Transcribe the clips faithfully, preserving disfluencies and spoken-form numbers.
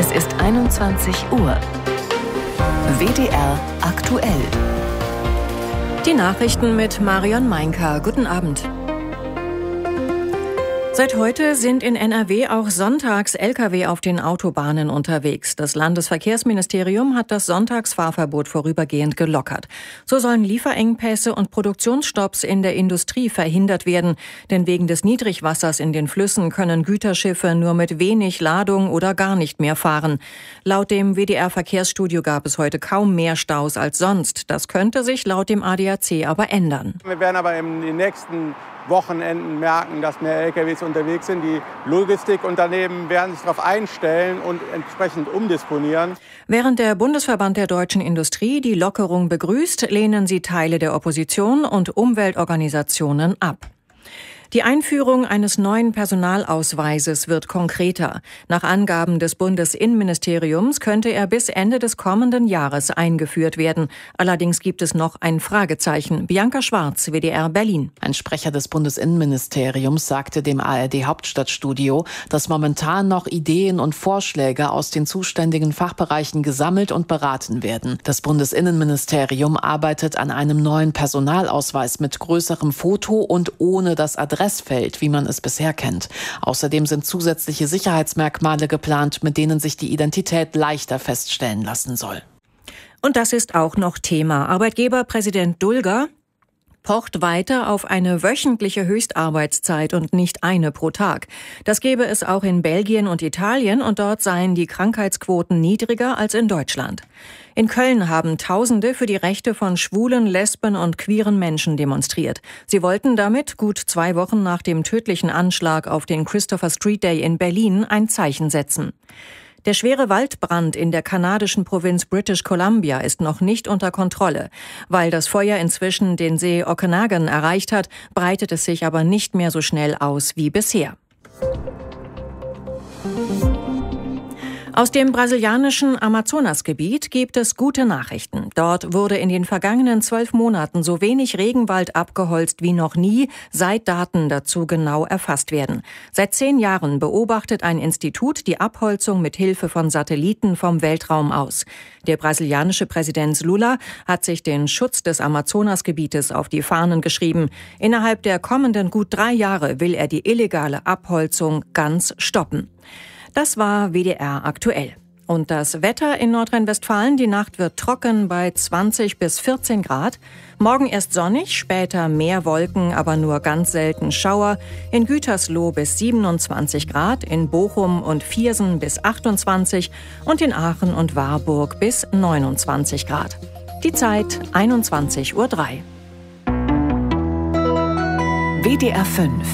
Es ist einundzwanzig Uhr. W D R aktuell. Die Nachrichten mit Marion Meinker. Guten Abend. Seit heute sind in N R W auch sonntags L K W auf den Autobahnen unterwegs. Das Landesverkehrsministerium hat das Sonntagsfahrverbot vorübergehend gelockert. So sollen Lieferengpässe und Produktionsstopps in der Industrie verhindert werden. Denn wegen des Niedrigwassers in den Flüssen können Güterschiffe nur mit wenig Ladung oder gar nicht mehr fahren. Laut dem W D R-Verkehrsstudio gab es heute kaum mehr Staus als sonst. Das könnte sich laut dem A D A C aber ändern. Wir werden aber in den nächsten Wochenenden merken, dass mehr L K Ws unterwegs sind. Die Logistikunternehmen werden sich darauf einstellen und entsprechend umdisponieren. Während der Bundesverband der deutschen Industrie die Lockerung begrüßt, lehnen sie Teile der Opposition und Umweltorganisationen ab. Die Einführung eines neuen Personalausweises wird konkreter. Nach Angaben des Bundesinnenministeriums könnte er bis Ende des kommenden Jahres eingeführt werden. Allerdings gibt es noch ein Fragezeichen. Bianca Schwarz, W D R Berlin. Ein Sprecher des Bundesinnenministeriums sagte dem A R D-Hauptstadtstudio, dass momentan noch Ideen und Vorschläge aus den zuständigen Fachbereichen gesammelt und beraten werden. Das Bundesinnenministerium arbeitet an einem neuen Personalausweis mit größerem Foto und ohne das Adressfeld, wie man es bisher kennt. Außerdem sind zusätzliche Sicherheitsmerkmale geplant, mit denen sich die Identität leichter feststellen lassen soll. Und das ist auch noch Thema. Arbeitgeberpräsident Dulger pocht weiter auf eine wöchentliche Höchstarbeitszeit und nicht eine pro Tag. Das gäbe es auch in Belgien und Italien und dort seien die Krankheitsquoten niedriger als in Deutschland. In Köln haben Tausende für die Rechte von schwulen, lesben und queeren Menschen demonstriert. Sie wollten damit gut zwei Wochen nach dem tödlichen Anschlag auf den Christopher Street Day in Berlin ein Zeichen setzen. Der schwere Waldbrand in der kanadischen Provinz British Columbia ist noch nicht unter Kontrolle. Weil das Feuer inzwischen den See Okanagan erreicht hat, breitet es sich aber nicht mehr so schnell aus wie bisher. Aus dem brasilianischen Amazonasgebiet gibt es gute Nachrichten. Dort wurde in den vergangenen zwölf Monaten so wenig Regenwald abgeholzt wie noch nie, seit Daten dazu genau erfasst werden. Seit zehn Jahren beobachtet ein Institut die Abholzung mit Hilfe von Satelliten vom Weltraum aus. Der brasilianische Präsident Lula hat sich den Schutz des Amazonasgebietes auf die Fahnen geschrieben. Innerhalb der kommenden gut drei Jahre will er die illegale Abholzung ganz stoppen. Das war W D R aktuell. Und das Wetter in Nordrhein-Westfalen, die Nacht wird trocken bei zwanzig bis vierzehn Grad. Morgen erst sonnig, später mehr Wolken, aber nur ganz selten Schauer. In Gütersloh bis siebenundzwanzig Grad, in Bochum und Viersen bis achtundzwanzig und in Aachen und Warburg bis neunundzwanzig Grad. Die Zeit einundzwanzig Uhr drei. W D R fünf.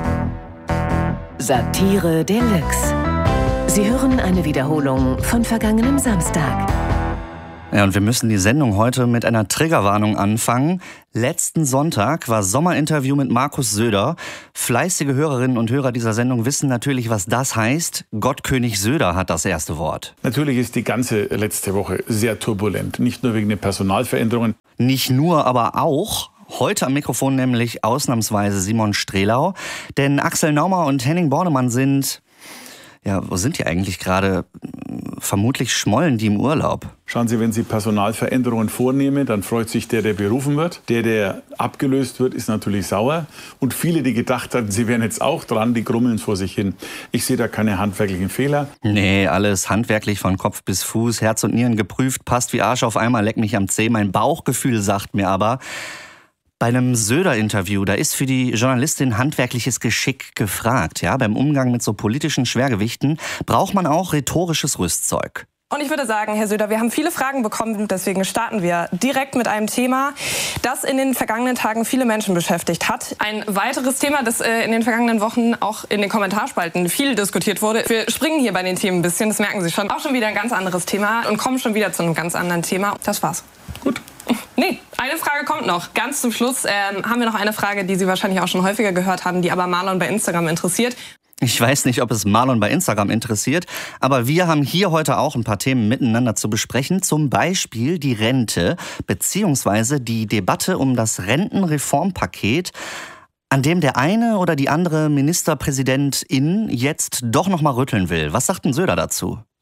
Satire Deluxe. Sie hören eine Wiederholung von vergangenem Samstag. Ja, und wir müssen die Sendung heute mit einer Triggerwarnung anfangen. Letzten Sonntag war Sommerinterview mit Markus Söder. Fleißige Hörerinnen und Hörer dieser Sendung wissen natürlich, was das heißt. Gottkönig Söder hat das erste Wort. Natürlich ist die ganze letzte Woche sehr turbulent. Nicht nur wegen den Personalveränderungen. Nicht nur, aber auch. Heute am Mikrofon nämlich ausnahmsweise Simon Strehlau. Denn Axel Naumer und Henning Bornemann sind... Ja, wo sind die eigentlich gerade? Vermutlich schmollen die im Urlaub. Schauen Sie, wenn Sie Personalveränderungen vornehmen, dann freut sich der, der berufen wird. Der, der abgelöst wird, ist natürlich sauer. Und viele, die gedacht hatten, sie wären jetzt auch dran, die grummeln vor sich hin. Ich sehe da keine handwerklichen Fehler. Nee, alles handwerklich von Kopf bis Fuß, Herz und Nieren geprüft, passt wie Arsch auf einmal, leck mich am Zeh. Mein Bauchgefühl sagt mir aber... Bei einem Söder-Interview, da ist für die Journalistin handwerkliches Geschick gefragt. Ja, beim Umgang mit so politischen Schwergewichten braucht man auch rhetorisches Rüstzeug. Und ich würde sagen, Herr Söder, wir haben viele Fragen bekommen, deswegen starten wir direkt mit einem Thema, das in den vergangenen Tagen viele Menschen beschäftigt hat. Ein weiteres Thema, das äh, in den vergangenen Wochen auch in den Kommentarspalten viel diskutiert wurde. Wir springen hier bei den Themen ein bisschen, das merken Sie schon. Auch schon wieder ein ganz anderes Thema und kommen schon wieder zu einem ganz anderen Thema. Das war's. Gut. Nee, eine Frage kommt noch. Ganz zum Schluss ähm, haben wir noch eine Frage, die Sie wahrscheinlich auch schon häufiger gehört haben, die aber Marlon bei Instagram interessiert. Ich weiß nicht, ob es Marlon bei Instagram interessiert, aber wir haben hier heute auch ein paar Themen miteinander zu besprechen. Zum Beispiel die Rente beziehungsweise die Debatte um das Rentenreformpaket, an dem der eine oder die andere Ministerpräsidentin jetzt doch noch mal rütteln will. Was sagt denn Söder dazu?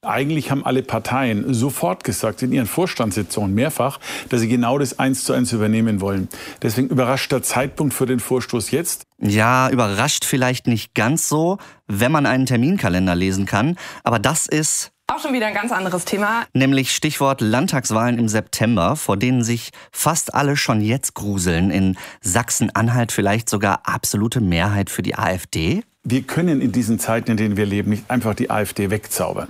Eigentlich haben alle Parteien sofort gesagt, in ihren Vorstandssitzungen mehrfach, dass sie genau das eins zu eins übernehmen wollen. Deswegen überrascht der Zeitpunkt für den Vorstoß jetzt. Ja, überrascht vielleicht nicht ganz so, wenn man einen Terminkalender lesen kann. Aber das ist auch schon wieder ein ganz anderes Thema. Nämlich Stichwort Landtagswahlen im September, vor denen sich fast alle schon jetzt gruseln. In Sachsen-Anhalt vielleicht sogar absolute Mehrheit für die AfD. Wir können in diesen Zeiten, in denen wir leben, nicht einfach die AfD wegzaubern.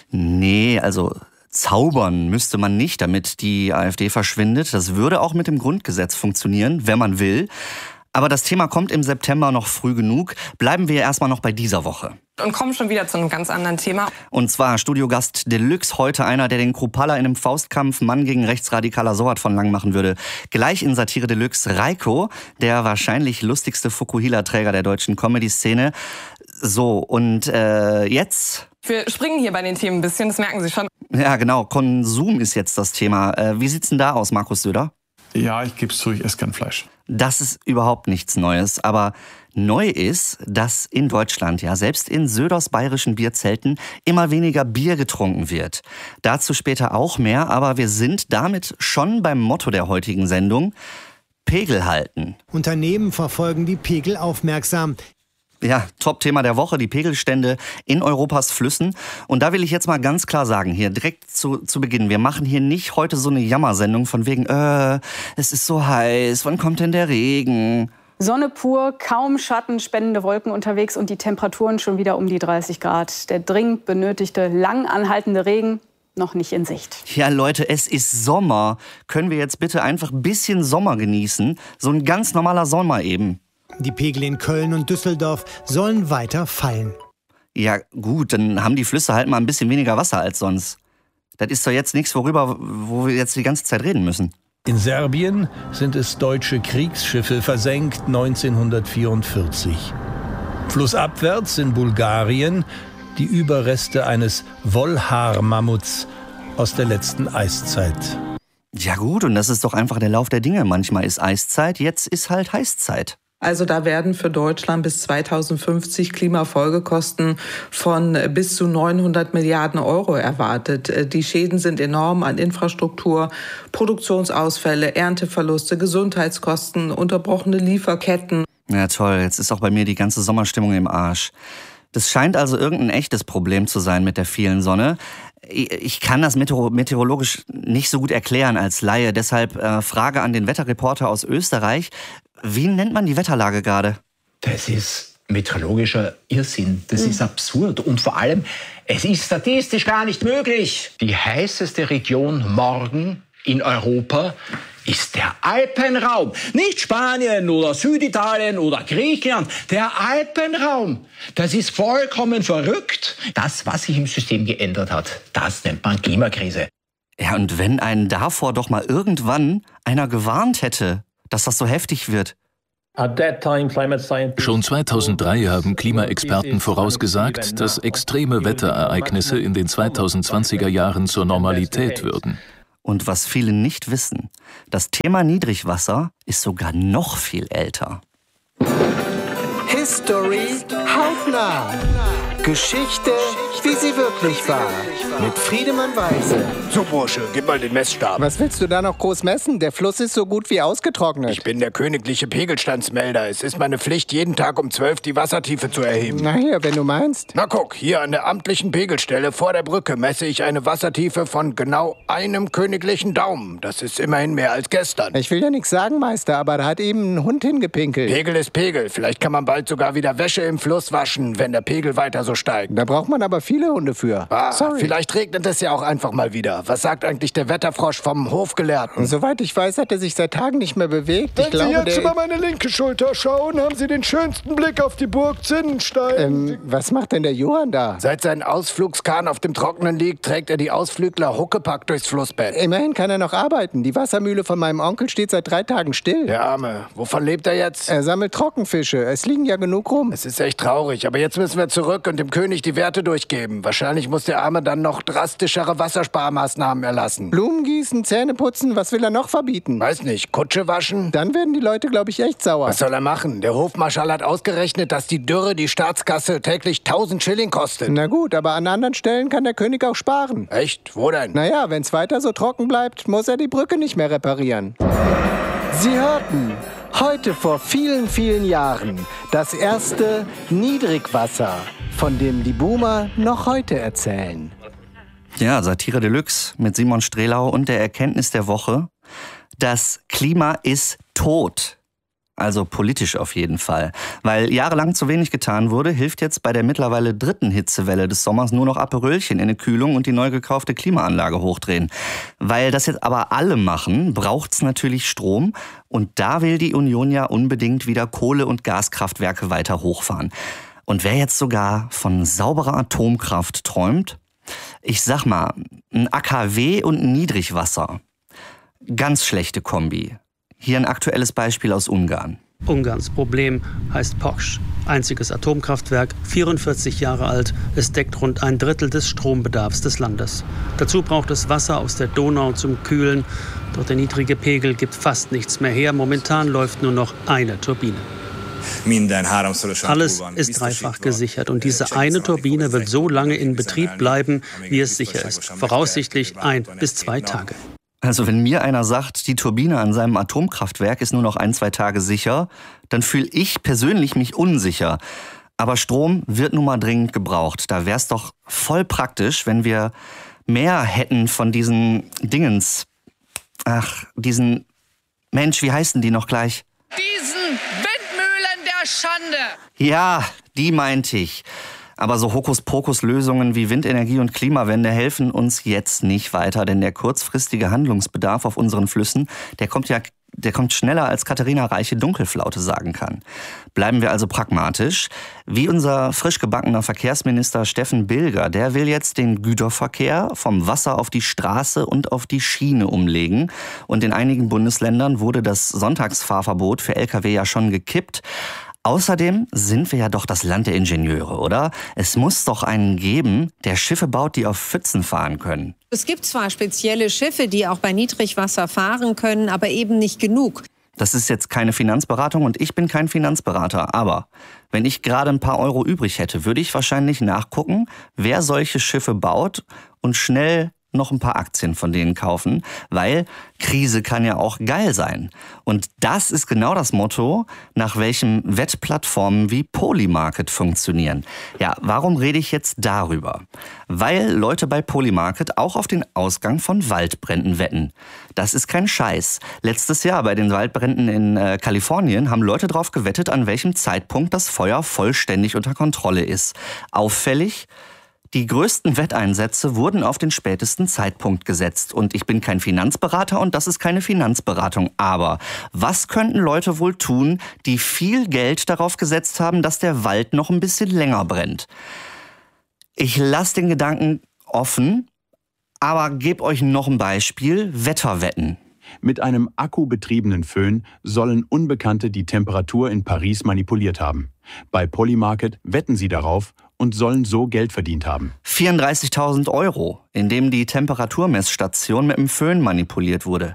Nee, also zaubern müsste man nicht, damit die AfD verschwindet. Das würde auch mit dem Grundgesetz funktionieren, wenn man will. Aber das Thema kommt im September noch früh genug. Bleiben wir erstmal noch bei dieser Woche. Und kommen schon wieder zu einem ganz anderen Thema. Und zwar Studiogast Deluxe, heute einer, der den Kruppalla in einem Faustkampf Mann gegen Rechtsradikaler so hart von lang machen würde. Gleich in Satire Deluxe Reiko, der wahrscheinlich lustigste Fukuhila-Träger der deutschen Comedy-Szene. So, und äh, jetzt... Wir springen hier bei den Themen ein bisschen, das merken Sie schon. Ja, genau, Konsum ist jetzt das Thema. Äh, wie sieht's denn da aus, Markus Söder? Ja, ich gebe es zu, ich esse kein Fleisch. Das ist überhaupt nichts Neues, aber neu ist, dass in Deutschland, ja selbst in Söders bayerischen Bierzelten, immer weniger Bier getrunken wird. Dazu später auch mehr, aber wir sind damit schon beim Motto der heutigen Sendung: Pegel halten. Unternehmen verfolgen die Pegel aufmerksam. Ja, Top-Thema der Woche, die Pegelstände in Europas Flüssen. Und da will ich jetzt mal ganz klar sagen, hier direkt zu, zu Beginn, wir machen hier nicht heute so eine Jammersendung von wegen, äh, es ist so heiß, wann kommt denn der Regen? Sonne pur, kaum Schatten, spendende Wolken unterwegs und die Temperaturen schon wieder um die dreißig Grad. Der dringend benötigte, lang anhaltende Regen noch nicht in Sicht. Ja, Leute, es ist Sommer. Können wir jetzt bitte einfach ein bisschen Sommer genießen? So ein ganz normaler Sommer eben. Die Pegel in Köln und Düsseldorf sollen weiter fallen. Ja gut, dann haben die Flüsse halt mal ein bisschen weniger Wasser als sonst. Das ist doch jetzt nichts, worüber wo wir jetzt die ganze Zeit reden müssen. In Serbien sind es deutsche Kriegsschiffe versenkt neunzehnhundertvierundvierzig. Flussabwärts in Bulgarien die Überreste eines Wolhar-Mammuts aus der letzten Eiszeit. Ja gut, und das ist doch einfach der Lauf der Dinge. Manchmal ist Eiszeit, jetzt ist halt Heißzeit. Also da werden für Deutschland bis zweitausendfünfzig Klimafolgekosten von bis zu neunhundert Milliarden Euro erwartet. Die Schäden sind enorm an Infrastruktur, Produktionsausfälle, Ernteverluste, Gesundheitskosten, unterbrochene Lieferketten. Ja toll, jetzt ist auch bei mir die ganze Sommerstimmung im Arsch. Das scheint also irgendein echtes Problem zu sein mit der vielen Sonne. Ich kann das meteorologisch nicht so gut erklären als Laie. Deshalb äh, Frage an den Wetterreporter aus Österreich. Wie nennt man die Wetterlage gerade? Das ist meteorologischer Irrsinn. Das mhm. ist absurd. Und vor allem, es ist statistisch gar nicht möglich. Die heißeste Region morgen in Europa ist der Alpenraum. Nicht Spanien oder Süditalien oder Griechenland. Der Alpenraum. Das ist vollkommen verrückt. Das, was sich im System geändert hat, das nennt man Klimakrise. Ja, und wenn einen davor doch mal irgendwann einer gewarnt hätte, dass das so heftig wird. Schon zweitausenddrei haben Klimaexperten vorausgesagt, dass extreme Wetterereignisse in den zweitausendzwanziger Jahren zur Normalität würden. Und was viele nicht wissen, das Thema Niedrigwasser ist sogar noch viel älter. History hautnah. Geschichte, wie sie wirklich war. Mit Friedemann Weise. So, Bursche, gib mal den Messstab. Was willst du da noch groß messen? Der Fluss ist so gut wie ausgetrocknet. Ich bin der königliche Pegelstandsmelder. Es ist meine Pflicht, jeden Tag um zwölf die Wassertiefe zu erheben. Na hier, wenn du meinst. Na guck, hier an der amtlichen Pegelstelle vor der Brücke messe ich eine Wassertiefe von genau einem königlichen Daumen. Das ist immerhin mehr als gestern. Ich will ja nichts sagen, Meister, aber da hat eben ein Hund hingepinkelt. Pegel ist Pegel. Vielleicht kann man bald sogar wieder Wäsche im Fluss waschen, wenn der Pegel weiter so steigt. Da braucht man aber viele Hunde für. Ah, Sorry. Vielleicht regnet es ja auch einfach mal wieder. Was sagt eigentlich der Wetterfrosch vom Hofgelehrten? Soweit ich weiß, hat er sich seit Tagen nicht mehr bewegt. Wenn ich glaube, Sie jetzt der... über meine linke Schulter schauen, haben Sie den schönsten Blick auf die Burg Zinnenstein. Ähm, was macht denn der Johann da? Seit sein Ausflugskahn auf dem Trockenen liegt, trägt er die Ausflügler Huckepack durchs Flussbett. Immerhin kann er noch arbeiten. Die Wassermühle von meinem Onkel steht seit drei Tagen still. Der Arme. Wovon lebt er jetzt? Er sammelt Trockenfische. Es liegen ja genug rum. Es ist echt traurig, aber jetzt müssen wir zurück und dem König die Werte durchgehen. geben. Wahrscheinlich muss der Arme dann noch drastischere Wassersparmaßnahmen erlassen. Blumen gießen, Zähne putzen, was will er noch verbieten? Weiß nicht, Kutsche waschen? Dann werden die Leute, glaube ich, echt sauer. Was soll er machen? Der Hofmarschall hat ausgerechnet, dass die Dürre die Staatskasse täglich tausend Schilling kostet. Na gut, aber an anderen Stellen kann der König auch sparen. Echt? Wo denn? Naja, wenn es weiter so trocken bleibt, muss er die Brücke nicht mehr reparieren. Sie hörten heute vor vielen, vielen Jahren das erste Niedrigwasser, von dem die Boomer noch heute erzählen. Ja, Satire Deluxe mit Simon Strelau und der Erkenntnis der Woche: Das Klima ist tot. Also politisch auf jeden Fall. Weil jahrelang zu wenig getan wurde, hilft jetzt bei der mittlerweile dritten Hitzewelle des Sommers nur noch Aperölchen in eine Kühlung und die neu gekaufte Klimaanlage hochdrehen. Weil das jetzt aber alle machen, braucht's natürlich Strom. Und da will die Union ja unbedingt wieder Kohle- und Gaskraftwerke weiter hochfahren. Und wer jetzt sogar von sauberer Atomkraft träumt, ich sag mal, ein A K W und ein Niedrigwasser. Ganz schlechte Kombi. Hier ein aktuelles Beispiel aus Ungarn. Ungarns Problem heißt Poksch. Einziges Atomkraftwerk, vierundvierzig Jahre alt. Es deckt rund ein Drittel des Strombedarfs des Landes. Dazu braucht es Wasser aus der Donau zum Kühlen. Doch der niedrige Pegel gibt fast nichts mehr her. Momentan läuft nur noch eine Turbine. Alles ist dreifach gesichert und diese eine Turbine wird so lange in Betrieb bleiben, wie es sicher ist. Voraussichtlich ein bis zwei Tage. Also wenn mir einer sagt, die Turbine an seinem Atomkraftwerk ist nur noch ein, zwei Tage sicher, dann fühle ich persönlich mich unsicher. Aber Strom wird nun mal dringend gebraucht. Da wäre es doch voll praktisch, wenn wir mehr hätten von diesen Dingens. Ach, diesen... Mensch, wie heißen die noch gleich? Diesen Windmühlen der Schande! Ja, die meinte ich. Aber so Hokuspokus-Lösungen wie Windenergie und Klimawende helfen uns jetzt nicht weiter, denn der kurzfristige Handlungsbedarf auf unseren Flüssen, der kommt ja, der kommt schneller, als Katharina Reiche Dunkelflaute sagen kann. Bleiben wir also pragmatisch. Wie unser frisch gebackener Verkehrsminister Steffen Bilger, der will jetzt den Güterverkehr vom Wasser auf die Straße und auf die Schiene umlegen. Und in einigen Bundesländern wurde das Sonntagsfahrverbot für L K W ja schon gekippt. Außerdem sind wir ja doch das Land der Ingenieure, oder? Es muss doch einen geben, der Schiffe baut, die auf Pfützen fahren können. Es gibt zwar spezielle Schiffe, die auch bei Niedrigwasser fahren können, aber eben nicht genug. Das ist jetzt keine Finanzberatung und ich bin kein Finanzberater. Aber wenn ich gerade ein paar Euro übrig hätte, würde ich wahrscheinlich nachgucken, wer solche Schiffe baut und schnell noch ein paar Aktien von denen kaufen, weil Krise kann ja auch geil sein. Und das ist genau das Motto, nach welchem Wettplattformen wie Polymarket funktionieren. Ja, warum rede ich jetzt darüber? Weil Leute bei Polymarket auch auf den Ausgang von Waldbränden wetten. Das ist kein Scheiß. Letztes Jahr bei den Waldbränden in äh, Kalifornien haben Leute drauf gewettet, an welchem Zeitpunkt das Feuer vollständig unter Kontrolle ist. Auffällig: Die größten Wetteinsätze wurden auf den spätesten Zeitpunkt gesetzt. Und ich bin kein Finanzberater und das ist keine Finanzberatung. Aber was könnten Leute wohl tun, die viel Geld darauf gesetzt haben, dass der Wald noch ein bisschen länger brennt? Ich lasse den Gedanken offen, aber gebe euch noch ein Beispiel: Wetterwetten. Mit einem akkubetriebenen Föhn sollen Unbekannte die Temperatur in Paris manipuliert haben. Bei Polymarket wetten sie darauf und sollen so Geld verdient haben. vierunddreißigtausend Euro, indem die Temperaturmessstation mit dem Föhn manipuliert wurde.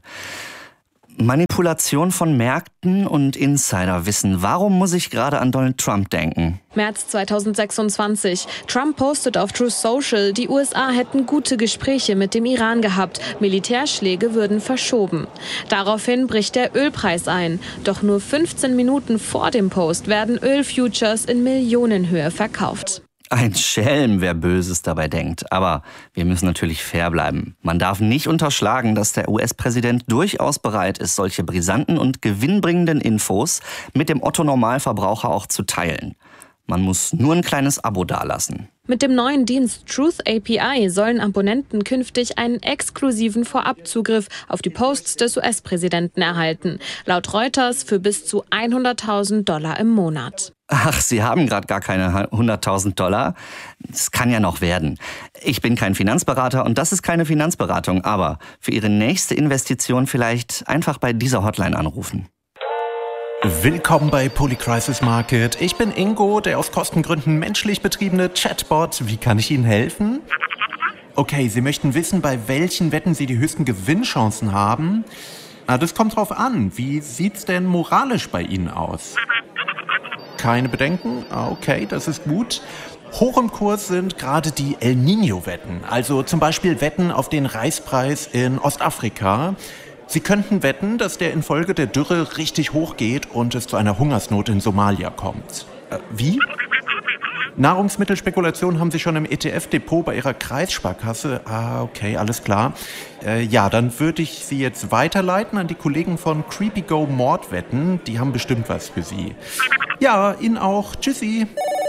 Manipulation von Märkten und Insiderwissen. Warum muss ich gerade an Donald Trump denken? März zweitausendsechsundzwanzig. Trump postet auf Truth Social, die U S A hätten gute Gespräche mit dem Iran gehabt. Militärschläge würden verschoben. Daraufhin bricht der Ölpreis ein. Doch nur fünfzehn Minuten vor dem Post werden Ölfutures in Millionenhöhe verkauft. Ein Schelm, wer Böses dabei denkt. Aber wir müssen natürlich fair bleiben. Man darf nicht unterschlagen, dass der U S-Präsident durchaus bereit ist, solche brisanten und gewinnbringenden Infos mit dem Otto-Normalverbraucher auch zu teilen. Man muss nur ein kleines Abo dalassen. Mit dem neuen Dienst Truth A P I sollen Abonnenten künftig einen exklusiven Vorabzugriff auf die Posts des U S-Präsidenten erhalten. Laut Reuters für bis zu hunderttausend Dollar im Monat. Ach, Sie haben gerade gar keine hunderttausend Dollar? Das kann ja noch werden. Ich bin kein Finanzberater und das ist keine Finanzberatung. Aber für Ihre nächste Investition vielleicht einfach bei dieser Hotline anrufen. Willkommen bei Polycrisis Market. Ich bin Ingo, der aus Kostengründen menschlich betriebene Chatbot. Wie kann ich Ihnen helfen? Okay, Sie möchten wissen, bei welchen Wetten Sie die höchsten Gewinnchancen haben? Na, das kommt drauf an. Wie sieht's denn moralisch bei Ihnen aus? Keine Bedenken? Okay, das ist gut. Hoch im Kurs sind gerade die El Niño-Wetten. Also zum Beispiel Wetten auf den Reispreis in Ostafrika. Sie könnten wetten, dass der infolge der Dürre richtig hoch geht und es zu einer Hungersnot in Somalia kommt. Äh, wie? Nahrungsmittelspekulation haben Sie schon im E T F-Depot bei Ihrer Kreissparkasse? Ah, okay, alles klar. Äh, ja, dann würde ich Sie jetzt weiterleiten an die Kollegen von CreepyGo Mordwetten. Die haben bestimmt was für Sie. Ja, Ihnen auch. Tschüssi.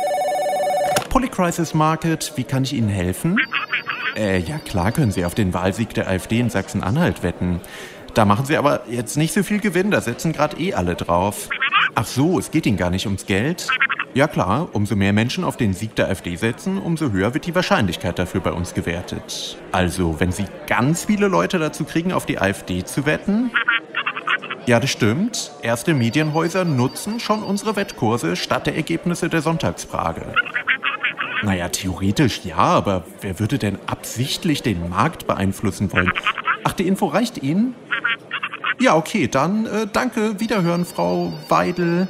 Polycrisis Market, wie kann ich Ihnen helfen? Äh, ja klar können Sie auf den Wahlsieg der AfD in Sachsen-Anhalt wetten. Da machen Sie aber jetzt nicht so viel Gewinn, da setzen gerade eh alle drauf. Ach so, es geht Ihnen gar nicht ums Geld? Ja klar, umso mehr Menschen auf den Sieg der AfD setzen, umso höher wird die Wahrscheinlichkeit dafür bei uns gewertet. Also, wenn Sie ganz viele Leute dazu kriegen, auf die AfD zu wetten? Ja, das stimmt. Erste Medienhäuser nutzen schon unsere Wettkurse statt der Ergebnisse der Sonntagsfrage. Naja, theoretisch ja, aber wer würde denn absichtlich den Markt beeinflussen wollen? Ach, die Info reicht Ihnen? Ja, okay, dann äh, danke, Wiederhören, Frau Weidel.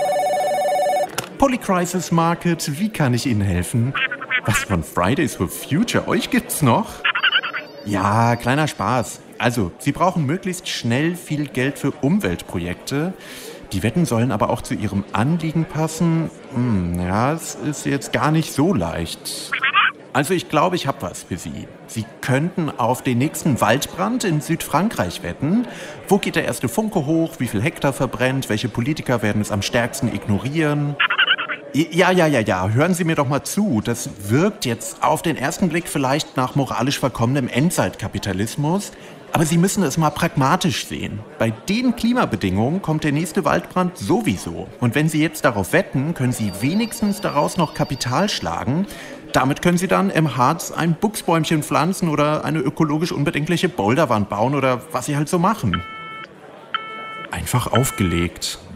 Polycrisis Market, wie kann ich Ihnen helfen? Was von Fridays for Future? Euch gibt's noch? Ja, kleiner Spaß. Also, Sie brauchen möglichst schnell viel Geld für Umweltprojekte. Die Wetten sollen aber auch zu Ihrem Anliegen passen. Hm, ja, es ist jetzt gar nicht so leicht. Also ich glaube, ich habe was für Sie. Sie könnten auf den nächsten Waldbrand in Südfrankreich wetten. Wo geht der erste Funke hoch? Wie viel Hektar verbrennt? Welche Politiker werden es am stärksten ignorieren? Ja, ja, ja, ja, hören Sie mir doch mal zu. Das wirkt jetzt auf den ersten Blick vielleicht nach moralisch verkommenem Endzeitkapitalismus. Aber Sie müssen es mal pragmatisch sehen. Bei den Klimabedingungen kommt der nächste Waldbrand sowieso. Und wenn Sie jetzt darauf wetten, können Sie wenigstens daraus noch Kapital schlagen. Damit können Sie dann im Harz ein Buchsbäumchen pflanzen oder eine ökologisch unbedenkliche Boulderwand bauen oder was Sie halt so machen. Einfach aufgelegt.